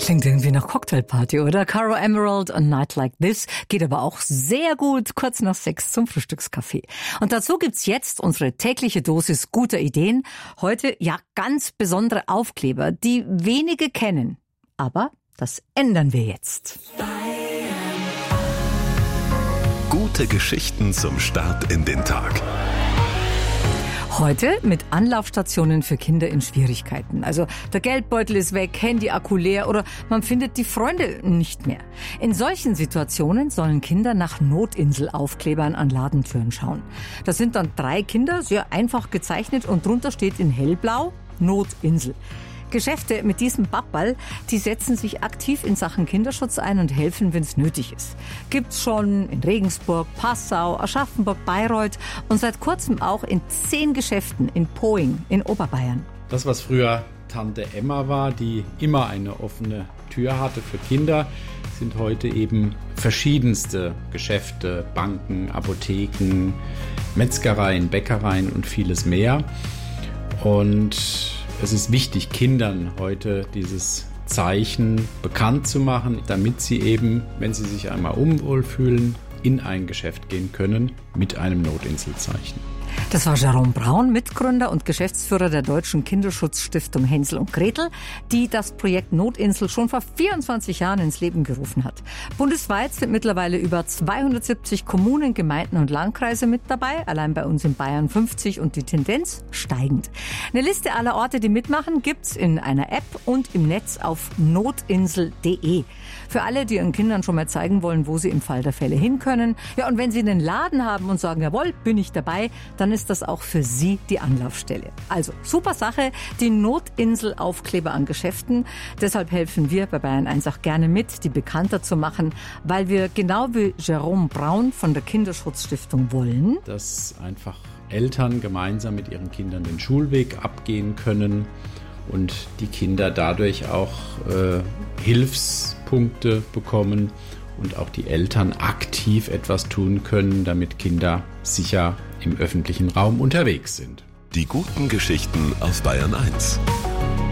Klingt irgendwie nach Cocktailparty, oder? Caro Emerald, A Night Like This geht aber auch sehr gut kurz nach 6 zum Frühstückskaffee. Und dazu gibt's jetzt unsere tägliche Dosis guter Ideen. Heute ja ganz besondere Aufkleber, die wenige kennen. Aber das ändern wir jetzt. Gute Geschichten zum Start in den Tag. Heute mit Anlaufstationen für Kinder in Schwierigkeiten. Also der Geldbeutel ist weg, Handy-Akku leer oder man findet die Freunde nicht mehr. In solchen Situationen sollen Kinder nach Notinsel-Aufklebern an Ladentüren schauen. Das sind dann 3 Kinder, sehr einfach gezeichnet und drunter steht in hellblau Notinsel. Geschäfte mit diesem Babball, die setzen sich aktiv in Sachen Kinderschutz ein und helfen, wenn es nötig ist. Gibt's schon in Regensburg, Passau, Aschaffenburg, Bayreuth und seit kurzem auch in 10 Geschäften in Poing in Oberbayern. Das, was früher Tante Emma war, die immer eine offene Tür hatte für Kinder, sind heute eben verschiedenste Geschäfte, Banken, Apotheken, Metzgereien, Bäckereien und vieles mehr. Und es ist wichtig, Kindern heute dieses Zeichen bekannt zu machen, damit sie eben, wenn sie sich einmal unwohl fühlen, in ein Geschäft gehen können mit einem Notinselzeichen. Das war Jerome Braun, Mitgründer und Geschäftsführer der Deutschen Kinderschutzstiftung Hänsel und Gretel, die das Projekt Notinsel schon vor 24 Jahren ins Leben gerufen hat. Bundesweit sind mittlerweile über 270 Kommunen, Gemeinden und Landkreise mit dabei, allein bei uns in Bayern 50 und die Tendenz steigend. Eine Liste aller Orte, die mitmachen, gibt's in einer App und im Netz auf notinsel.de. Für alle, die ihren Kindern schon mal zeigen wollen, wo sie im Fall der Fälle hin können. Ja, und wenn sie einen Laden haben und sagen, jawohl, bin ich dabei, dann ist das auch für Sie die Anlaufstelle. Also, super Sache, die Notinsel-Aufkleber an Geschäften. Deshalb helfen wir bei Bayern 1 auch gerne mit, die bekannter zu machen, weil wir genau wie Jerome Braun von der Kinderschutzstiftung wollen, dass einfach Eltern gemeinsam mit ihren Kindern den Schulweg abgehen können und die Kinder dadurch auch Hilfspunkte bekommen und auch die Eltern aktiv etwas tun können, damit Kinder sicher im öffentlichen Raum unterwegs sind. Die guten Geschichten aus Bayern 1.